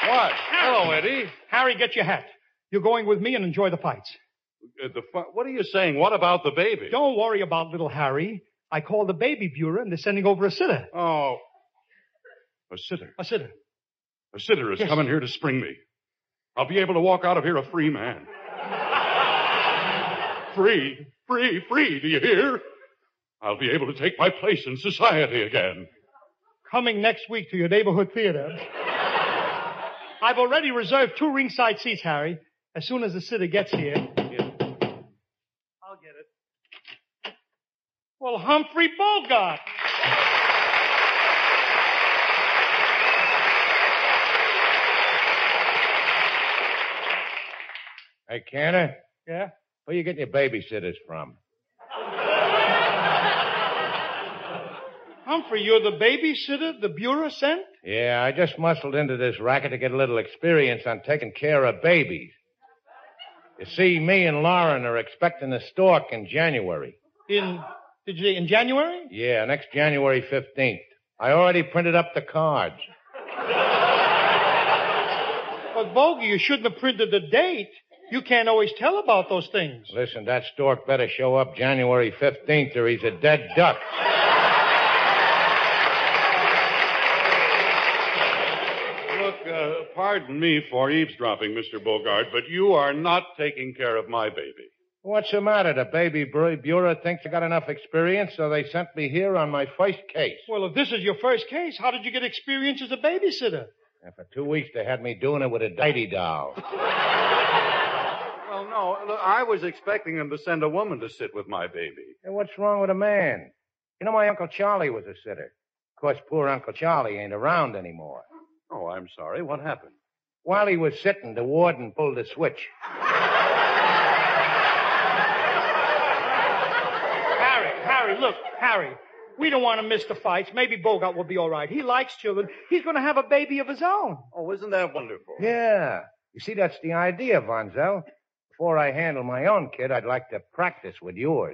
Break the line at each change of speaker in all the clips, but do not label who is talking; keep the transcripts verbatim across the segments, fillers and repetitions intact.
What?
Harry.
Hello, Eddie.
Harry, get your hat. You're going with me and enjoy the fights.
Uh, the fu- what are you saying? What about the baby?
Don't worry about little Harry. I called the baby bureau and they're sending over a sitter.
Oh. A sitter.
A sitter.
A sitter is
Yes.
coming here to spring me. I'll be able to walk out of here a free man. Free, free, free, do you hear? I'll be able to take my place in society again.
Coming next week to your neighborhood theater. I've already reserved two ringside seats, Harry. As soon as the sitter gets here. I'll get it. Well, Humphrey Bogart.
Hey, Canner,
Yeah?
where you getting your babysitters from?
Humphrey, you're the babysitter the bureau sent?
Yeah, I just muscled into this racket to get a little experience on taking care of babies. You see, me and Lauren are expecting a stork in January.
In, did you say in January?
Yeah, next January fifteenth. I already printed up the cards.
But, Bogey, you shouldn't have printed the date. You can't always tell about those things.
Listen, that stork better show up January fifteenth or he's a dead duck.
Look, uh, pardon me for eavesdropping, Mister Bogart, but you are not taking care of my baby.
What's the matter? The baby bureau thinks I got enough experience, so they sent me here on my first case.
Well, if this is your first case, how did you get experience as a babysitter?
And for two weeks, they had me doing it with a dighty doll.
Well, no, look, I was expecting them to send a woman to sit with my baby.
And what's wrong with a man? You know, my Uncle Charlie was a sitter. Of course, poor Uncle Charlie ain't around anymore.
Oh, I'm sorry. What happened?
While he was sitting, the warden pulled the switch.
Harry, Harry, look, Harry. We don't want to miss the fights. Maybe Bogart will be all right. He likes children. He's going to have a baby of his own.
Oh, isn't that wonderful?
Yeah. You see, that's the idea, Vonzel. Before I handle my own kid, I'd like to practice with yours.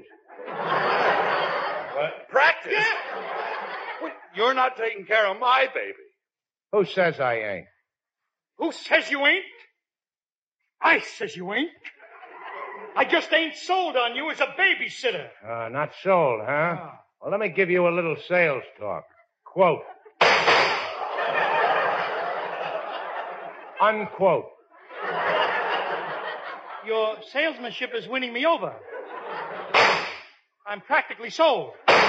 What? Practice? Yeah. Wait, you're not taking care of my baby.
Who says I ain't?
Who says you ain't? I says you ain't. I just ain't sold on you as a babysitter.
Uh, not sold, huh?
Ah.
Well, let me give you a little sales talk. Quote. Unquote.
Your salesmanship is winning me over. I'm practically sold.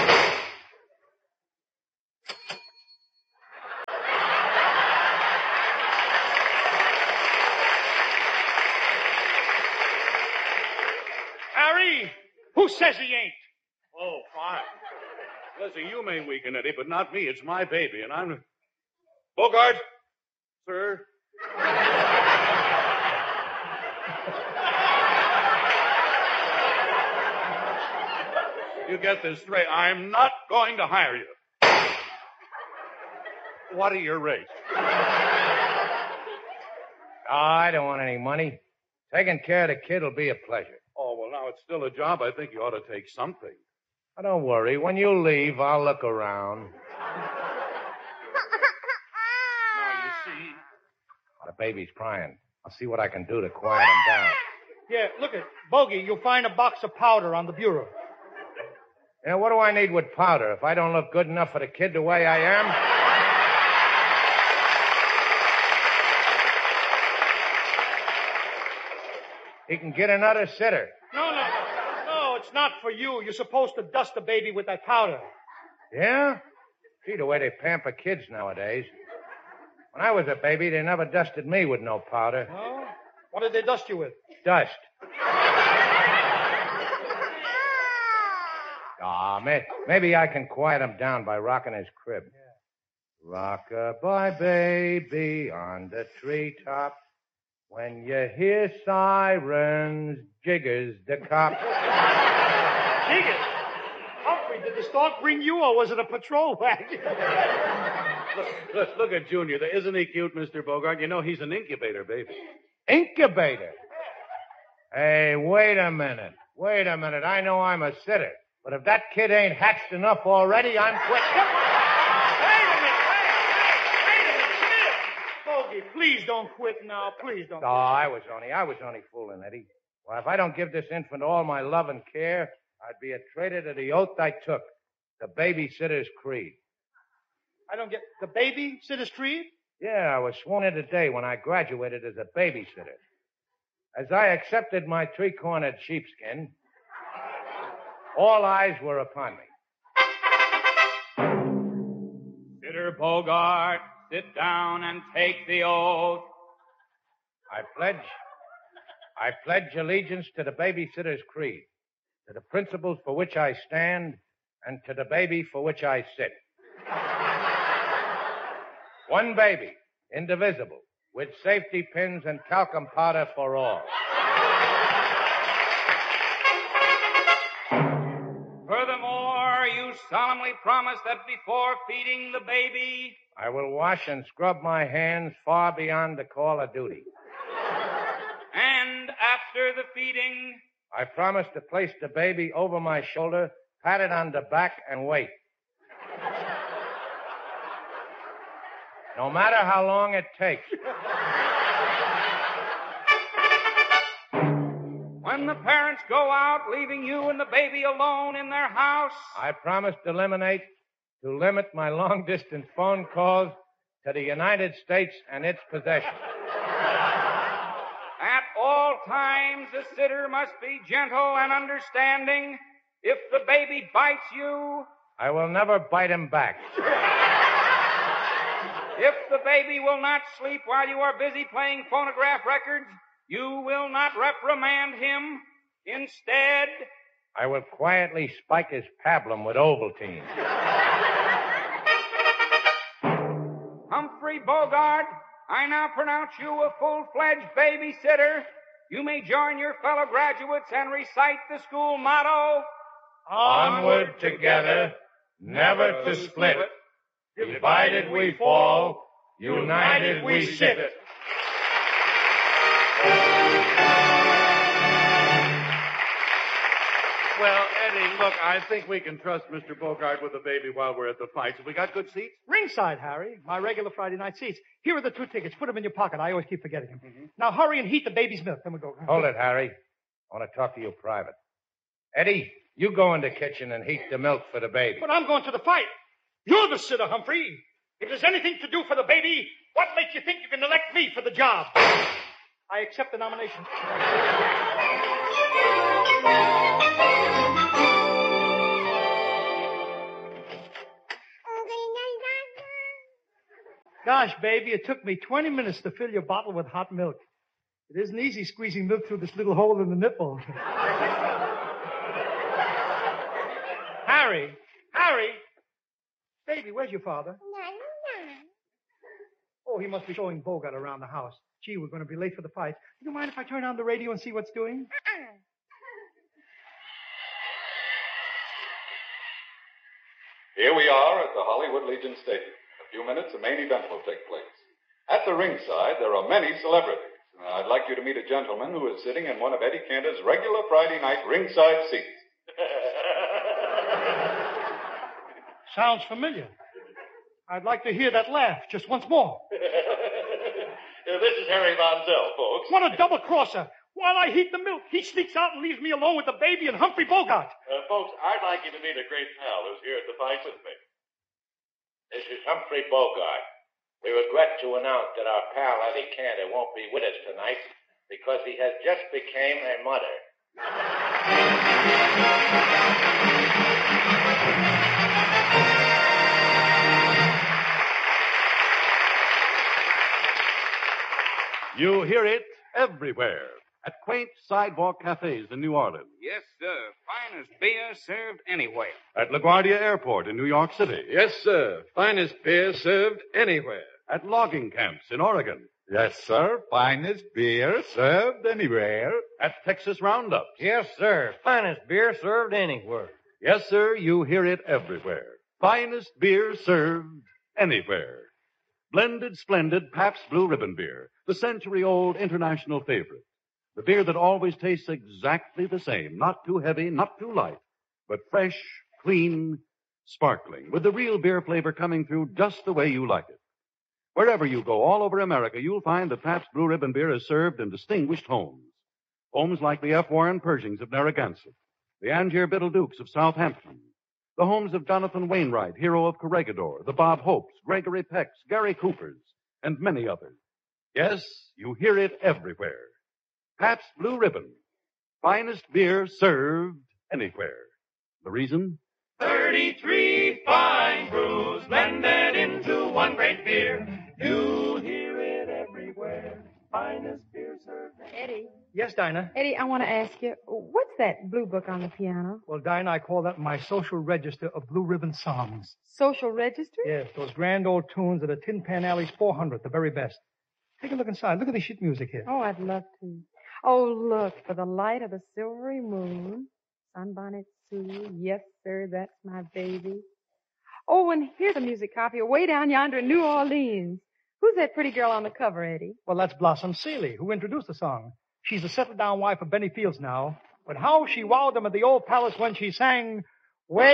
Harry, who says he ain't?
Oh, fine. Listen, you may weaken Eddie, but not me. It's my baby, and I'm... Bogart, sir. You get this straight. I'm not going to hire you. What are your rates?
Oh, I don't want any money. Taking care of the kid will be a pleasure.
Oh, well, now it's still a job. I think you ought to take something.
Oh, don't worry. When you leave, I'll look around.
Now, you see...
The baby's crying. I'll see what I can do to quiet him down.
Yeah, look at Bogey. You'll find a box of powder on the bureau.
Yeah, what do I need with powder if I don't look good enough for the kid the way I am? He can get another sitter.
No, no, no, it's not for you. You're supposed to dust the baby with that powder.
Yeah? See the way they pamper kids nowadays. When I was a baby, they never dusted me with no powder.
Oh? What did they dust you with?
Dust. Aw, oh, maybe I can quiet him down by rocking his crib. Yeah. Rock-a-bye, baby, on the treetop. When you hear sirens, jiggers the cop.
Jiggers? Humphrey, did the stork bring you, or was it a patrol wagon?
Look, look, look at Junior. Isn't he cute, Mister Bogart? You know, he's an incubator baby.
Incubator? Hey, wait a minute. Wait a minute. I know I'm a sitter. But if that kid ain't hatched enough already, I'm quitting.
Wait a minute. Wait, wait, wait a minute. Come here. Bogey, please don't quit now. Please don't
Oh, I was only, I was only fooling, Eddie. Well, if I don't give this infant all my love and care, I'd be a traitor to the oath I took, the babysitter's creed.
I don't get the babysitter's creed?
Yeah, I was sworn in today when I graduated as a babysitter. As I accepted my three-cornered sheepskin, all eyes were upon me.
Sitter Bogart, sit down and take the oath.
I pledge, I pledge allegiance to the babysitter's creed, to the principles for which I stand, and to the baby for which I sit. One baby, indivisible, with safety pins and talcum powder for all.
Furthermore, you solemnly promise that before feeding the baby,
I will wash and scrub my hands far beyond the call of duty.
and after the feeding,
I promise to place the baby over my shoulder, pat it on the back, and wait. No matter how long it takes.
when the parents go out, leaving you and the baby alone in their house,
I promise to eliminate, to limit my long-distance phone calls to the United States and its possessions.
at all times the sitter must be gentle and understanding. If the baby bites you,
I will never bite him back.
if the baby will not sleep while you are busy playing phonograph records, you will not reprimand him. Instead,
I will quietly spike his pablum with Ovaltine.
Humphrey Bogart, I now pronounce you a full-fledged babysitter. You may join your fellow graduates and recite the school motto.
Onward together, never to split. Divided we fall, united we sit.
Well, Eddie, look, I think we can trust Mister Bogart with the baby while we're at the fights. Have we got good seats?
Ringside, Harry. My regular Friday night seats. Here are the two tickets. Put them in your pocket. I always keep forgetting them. Mm-hmm. Now hurry and heat the baby's milk. Then we go.
Hold it, Harry. I want to talk to you private. Eddie, you go in the kitchen and heat the milk for the baby.
But I'm going to the fight. You're the sitter, Humphrey. If there's anything to do for the baby, what makes you think you can elect me for the job? I accept the nomination. Gosh, baby, it took me twenty minutes to fill your bottle with hot milk. It isn't easy squeezing milk through this little hole in the nipple. Harry, Harry. Baby, where's your father? Oh, he must be showing Bogart around the house. Gee, we're going to be late for the fight. Do you mind if I turn on the radio and see what's doing?
Here we are at the Hollywood Legion Stadium. In a few minutes, the main event will take place. At the ringside, there are many celebrities. Now, I'd like you to meet a gentleman who is sitting in one of Eddie Cantor's regular Friday night ringside seats.
Sounds familiar. I'd like to hear that laugh just once more.
Uh, this is Harry Bonzell, folks.
What a double-crosser. While I heat the milk, he sneaks out and leaves me alone with the baby and Humphrey Bogart.
Uh, folks, I'd like you to meet a great pal who's here at the fight with me.
This is Humphrey Bogart. We regret to announce that our pal Eddie Cantor won't be with us tonight because he has just become a mother.
You hear it everywhere. At quaint sidewalk cafes in New Orleans.
Yes, sir. Finest beer served anywhere.
At LaGuardia Airport in New York City.
Yes, sir. Finest beer served anywhere.
At logging camps in Oregon.
Yes, sir. Finest beer served anywhere.
At Texas roundups.
Yes, sir. Finest beer served anywhere.
Yes, sir. You hear it everywhere. Finest beer served anywhere. Blended, splendid Pabst Blue Ribbon beer. The century-old international favorite. The beer that always tastes exactly the same. Not too heavy, not too light. But fresh, clean, sparkling. With the real beer flavor coming through just the way you like it. Wherever you go, all over America, you'll find that Pabst Blue Ribbon beer is served in distinguished homes. Homes like the F. Warren Pershings of Narragansett, the Angier Biddle Dukes of Southampton, the homes of Jonathan Wainwright, hero of Corregidor, the Bob Hopes, Gregory Pecks, Gary Coopers, and many others. Yes, you hear it everywhere. Pabst Blue Ribbon, finest beer served anywhere. The reason?
thirty-three fine brews blended into one great beer. You hear it everywhere. Finest beer served.
Eddie. Yes, Dinah?
Eddie, I want to ask you, what's that blue book on the piano?
Well, Dinah, I call that my social register of blue ribbon songs.
Social register?
Yes, those grand old tunes of the Tin Pan Alley's four hundred, the very best. Take a look inside. Look at the sheet music here.
Oh, I'd love to. Oh, look, for the light of the silvery moon. Sunbonnet Sue. Yes, sir, that's my baby. Oh, and here's a music copy way down yonder in New Orleans. Who's that pretty girl on the cover, Eddie?
Well, that's Blossom Seeley, who introduced the song. She's a settled-down wife of Benny Fields now. But how she wowed them at the old palace when she sang,